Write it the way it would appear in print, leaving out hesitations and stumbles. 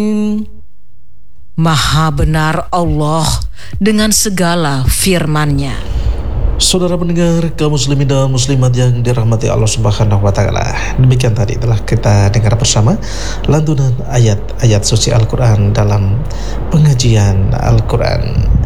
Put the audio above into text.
Maha benar Allah dengan segala firman-Nya. Saudara pendengar, kaum muslimin dan muslimat yang dirahmati Allah Subhanahu wa taala. Demikian tadi telah kita dengar bersama lantunan ayat-ayat suci Al-Qur'an dalam pengajian Al-Qur'an.